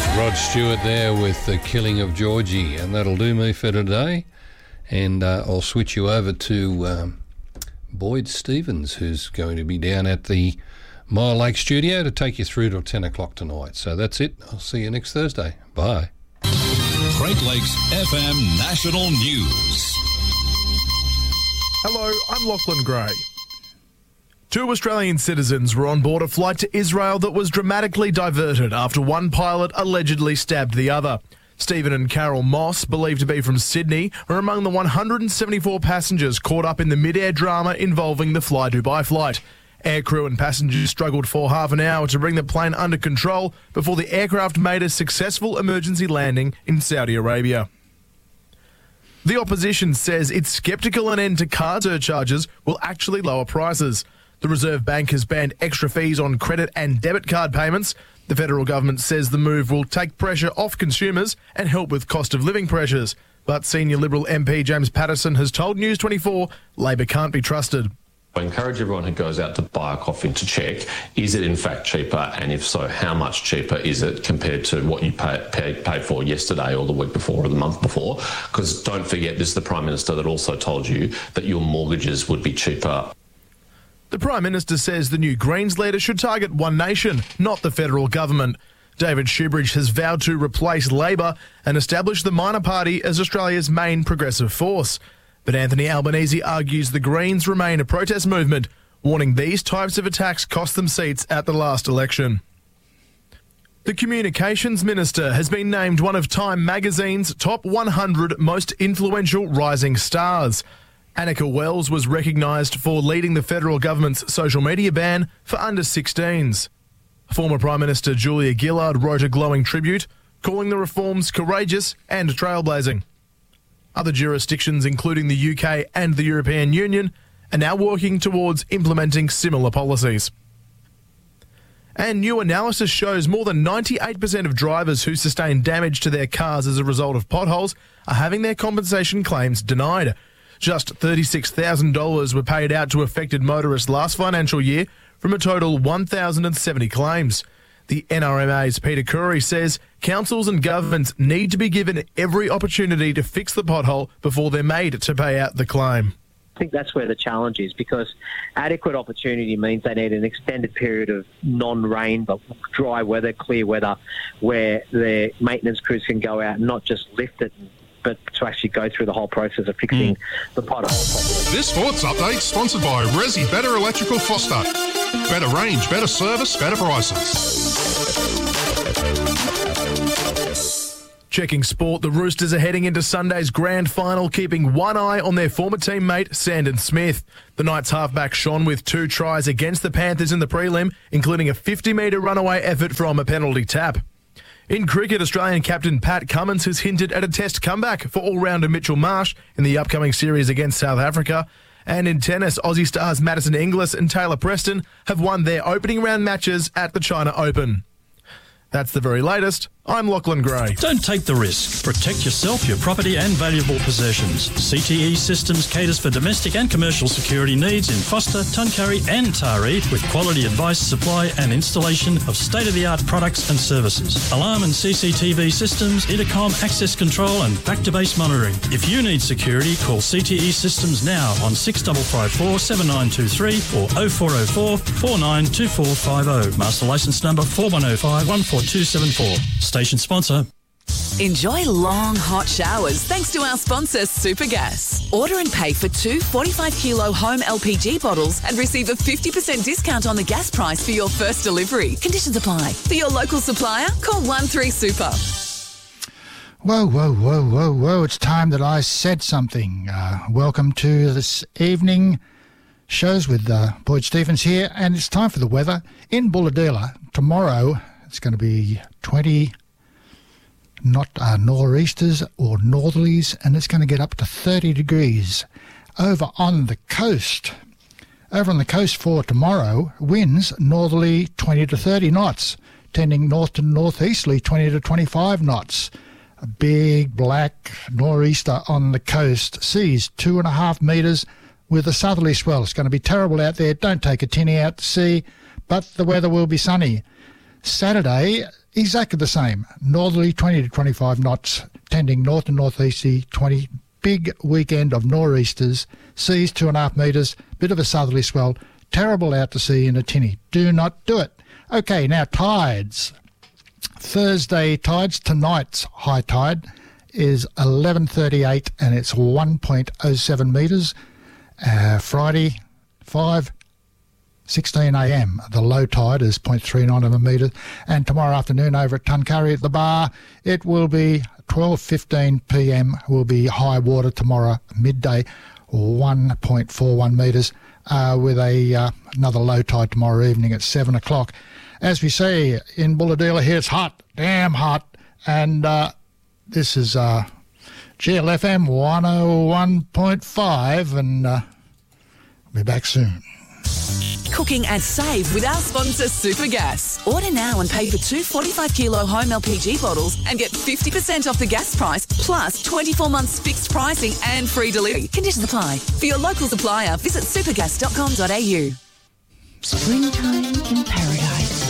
Rod Stewart there with The Killing of Georgie, and that'll do me for today. And I'll switch you over to Boyd Stevens, who's going to be down at the Mile Lake studio to take you through till 10 o'clock tonight. So that's it. I'll see you next Thursday. Bye. Great Lakes FM National News. Hello, I'm Lachlan Gray. 2 Australian citizens were on board a flight to Israel that was dramatically diverted after one pilot allegedly stabbed the other. Stephen and Carol Moss, believed to be from Sydney, are among the 174 passengers caught up in the mid-air drama involving the Fly Dubai flight. Aircrew and passengers struggled for half an hour to bring the plane under control before the aircraft made a successful emergency landing in Saudi Arabia. The opposition says it's sceptical an end to card surcharges will actually lower prices. The Reserve Bank has banned extra fees on credit and debit card payments. The federal government says the move will take pressure off consumers and help with cost of living pressures. But senior Liberal MP James Patterson has told News 24 Labor can't be trusted. I encourage everyone who goes out to buy a coffee to check, is it in fact cheaper, and if so, how much cheaper is it compared to what you paid for yesterday or the week before or the month before? Because don't forget, this is the Prime Minister that also told you that your mortgages would be cheaper. The Prime Minister says the new Greens leader should target One Nation, not the federal government. David Shoebridge has vowed to replace Labor and establish the minor party as Australia's main progressive force. But Anthony Albanese argues the Greens remain a protest movement, warning these types of attacks cost them seats at the last election. The Communications Minister has been named one of Time magazine's top 100 most influential rising stars. Annika Wells was recognised for leading the federal government's social media ban for under-16s. Former Prime Minister Julia Gillard wrote a glowing tribute, calling the reforms courageous and trailblazing. Other jurisdictions, including the UK and the European Union, are now working towards implementing similar policies. And new analysis shows more than 98% of drivers who sustain damage to their cars as a result of potholes are having their compensation claims denied. Just $36,000 were paid out to affected motorists last financial year from a total 1,070 claims. The NRMA's Peter Curry says councils and governments need to be given every opportunity to fix the pothole before they're made to pay out the claim. I think that's where the challenge is, because adequate opportunity means they need an extended period of non-rain but dry weather, clear weather, where their maintenance crews can go out and not just lift it, but to actually go through the whole process of fixing the pothole properly. This sports update sponsored by Resi Better Electrical Foster. Better range, better service, better prices. Checking sport, the Roosters are heading into Sunday's grand final, keeping one eye on their former teammate, Sandon Smith. The Knights halfback shone with 2 tries against the Panthers in the prelim, including a 50-metre runaway effort from a penalty tap. In cricket, Australian captain Pat Cummins has hinted at a test comeback for all-rounder Mitchell Marsh in the upcoming series against South Africa. And in tennis, Aussie stars Madison Inglis and Taylor Preston have won their opening round matches at the China Open. That's the very latest. I'm Lachlan Gray. Don't take the risk. Protect yourself, your property and valuable possessions. CTE Systems caters for domestic and commercial security needs in Foster, Tuncurry and Taree, with quality advice, supply and installation of state-of-the-art products and services. Alarm and CCTV systems, intercom, access control and back-to-base monitoring. If you need security, call CTE Systems now on 6554 7923 or 0404 492450. Master licence number 4105 14274. Station sponsor. Enjoy long, hot showers thanks to our sponsor, Supergas. Order and pay for 2 45-kilo home LPG bottles and receive a 50% discount on the gas price for your first delivery. Conditions apply. For your local supplier, call 13-SUPER. Whoa, whoa, whoa, whoa, whoa. It's time that I said something. Welcome to this evening shows with Boyd Stevens here, and it's time for the weather. In Bulahdelah, tomorrow it's going to be 20, not nor'easters or northerlies, and it's going to get up to 30 degrees. Over on the coast for tomorrow, winds northerly 20 to 30 knots, tending north to northeasterly 20 to 25 knots. A big black nor'easter on the coast, seas 2.5 metres with a southerly swell. It's going to be terrible out there. Don't take a tinny out to sea, but the weather will be sunny. Saturday, exactly the same. Northerly 20 to 25 knots, tending north and northeasterly 20. Big weekend of nor'easters, seas 2.5 metres, bit of a southerly swell, terrible out to sea in a tinny. Do not do it. Okay, now tides. Thursday tides, tonight's high tide is 11:38 and it's 1.07 metres. Friday, 5:16 a.m. The low tide is 0.39 of a metre. And tomorrow afternoon over at Tuncurry at the bar, it will be 12:15 p.m. will be high water tomorrow, midday, 1.41 metres, with another low tide tomorrow evening at 7 o'clock. As we say in Bulladila here, it's hot, damn hot, and this is GLFM 101.5, and we'll be back soon. Cooking and save with our sponsor Supergas. Order now and pay for 2 45-kilo home LPG bottles and get 50% off the gas price, plus 24 months fixed pricing and free delivery. Conditions apply. For your local supplier, visit supergas.com.au. Springtime in Paradise.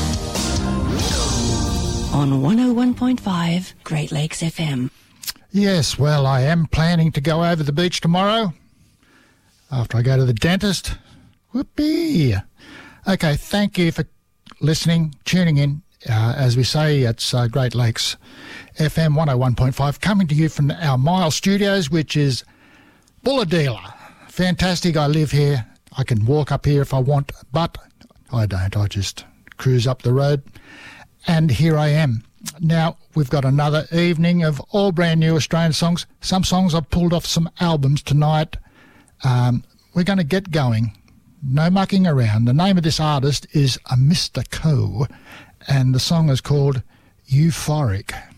On 101.5 Great Lakes FM. Yes, well, I am planning to go over the beach tomorrow after I go to the dentist. Whoopee! Okay, thank you for listening, tuning in. As we say, it's Great Lakes FM 101.5, coming to you from our Mile Studios, which is Bulladila. Fantastic, I live here. I can walk up here if I want, but I don't. I just cruise up the road, and here I am. Now, we've got another evening of all brand new Australian songs. Some songs I've pulled off some albums tonight. We're going to get going. No mucking around. The name of this artist is a Mr. Co, and the song is called Euphoric.